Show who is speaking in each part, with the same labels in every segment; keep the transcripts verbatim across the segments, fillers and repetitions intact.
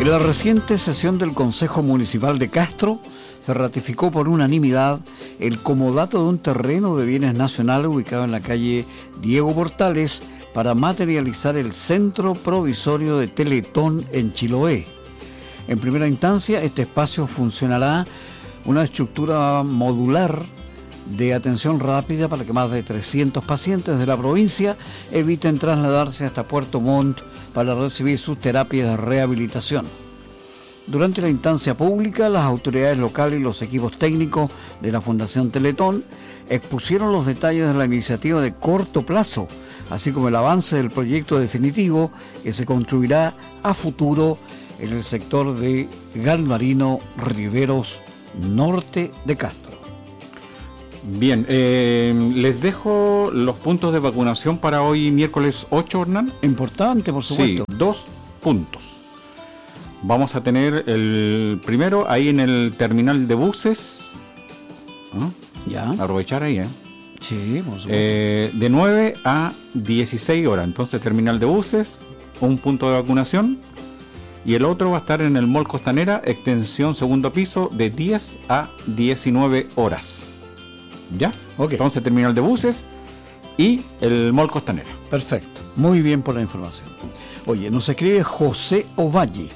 Speaker 1: En la reciente sesión del Consejo Municipal de Castro se ratificó por unanimidad el comodato de un terreno de bienes nacionales ubicado en la calle Diego Portales para materializar el Centro Provisorio de Teletón en Chiloé. En primera instancia, este espacio funcionará una estructura modular de atención rápida para que más de trescientos pacientes de la provincia eviten trasladarse hasta Puerto Montt para recibir sus terapias de rehabilitación. Durante la instancia pública, las autoridades locales y los equipos técnicos de la Fundación Teletón expusieron los detalles de la iniciativa de corto plazo, así como el avance del proyecto definitivo que se construirá a futuro en el sector de Galvarino Riveros, norte de Castro.
Speaker 2: Bien, eh, les dejo los puntos de vacunación para hoy miércoles ocho, Hernán.
Speaker 1: Importante, por supuesto.
Speaker 2: Sí, dos puntos. Vamos a tener el primero ahí en el terminal de buses. ¿Ah?
Speaker 1: Ya.
Speaker 2: Aprovechar ahí, ¿eh?
Speaker 1: Sí, por supuesto.
Speaker 2: Eh, de nueve a dieciséis horas. Entonces, terminal de buses, un punto de vacunación. Y el otro va a estar en el Mall Costanera, extensión segundo piso, de diez a diecinueve horas. ¿Ya?
Speaker 1: Ok.
Speaker 2: Entonces, terminal de buses y el Mall Costanera.
Speaker 1: Perfecto. Muy bien por la información. Oye, nos escribe José Ovalle.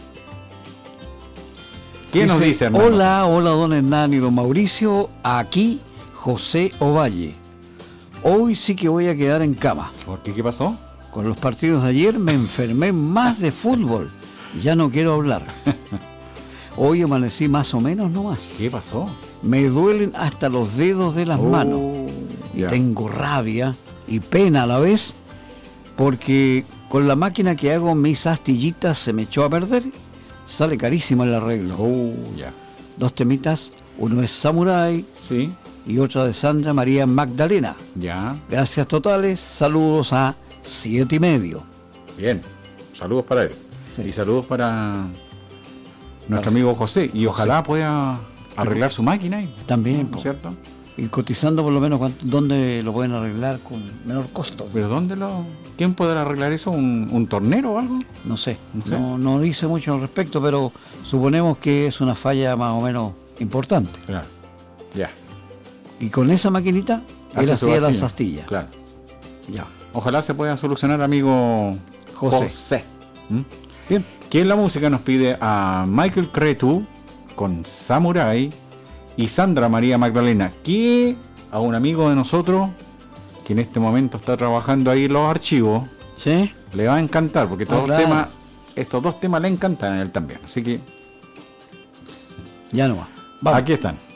Speaker 2: ¿Qué nos dice, hermano?
Speaker 1: Hola, hola, don Hernán y don Mauricio. Aquí, José Ovalle. Hoy sí que voy a quedar en cama.
Speaker 2: ¿Por qué? ¿Qué pasó?
Speaker 1: Con los partidos de ayer me enfermé más de fútbol. Ya no quiero hablar. Hoy amanecí más o menos nomás.
Speaker 2: ¿Qué pasó?
Speaker 1: Me duelen hasta los dedos de las
Speaker 2: Oh,
Speaker 1: manos. Y
Speaker 2: ya.
Speaker 1: tengo rabia y pena a la vez, porque con la máquina que hago mis astillitas se me echó a perder. Sale carísimo el arreglo.
Speaker 2: Oh, ya.
Speaker 1: Dos temitas, uno es Samurai
Speaker 2: Sí,
Speaker 1: y otra de Sandra María Magdalena.
Speaker 2: ya.
Speaker 1: Gracias totales, saludos a siete y medio.
Speaker 2: Bien. Saludos para él.
Speaker 1: Sí.
Speaker 2: Y saludos para nuestro
Speaker 1: Para-
Speaker 2: amigo José. Y ojalá
Speaker 1: José.
Speaker 2: pueda arreglar su máquina ahí.
Speaker 1: También,
Speaker 2: ¿No
Speaker 1: po.
Speaker 2: es cierto?
Speaker 1: Y cotizando por lo menos cuánto- dónde lo pueden arreglar con menor costo.
Speaker 2: ¿Pero dónde lo...? ¿Quién podrá arreglar eso? ¿Un, un tornero o algo?
Speaker 1: No sé,
Speaker 2: No sé.
Speaker 1: no, no dice mucho al respecto, pero suponemos que es una falla más o menos importante.
Speaker 2: Claro. Ya.
Speaker 1: Y con esa maquinita, él
Speaker 2: Hace su
Speaker 1: hacía las
Speaker 2: astilla.
Speaker 1: astillas.
Speaker 2: Claro.
Speaker 1: Ya.
Speaker 2: Ojalá se pueda solucionar, amigo
Speaker 1: José.
Speaker 2: José. ¿Mm?
Speaker 1: Bien.
Speaker 2: ¿Quién la música nos pide? A Michael Cretu con Samurai y Sandra María Magdalena, que a un amigo de nosotros que en este momento está trabajando ahí en los archivos,
Speaker 1: ¿Sí?
Speaker 2: le va a encantar, porque estos,
Speaker 1: Ah,
Speaker 2: dos,
Speaker 1: claro.
Speaker 2: temas, estos dos temas le encantan a él también. Así que
Speaker 1: Ya no va. Vamos.
Speaker 2: aquí están.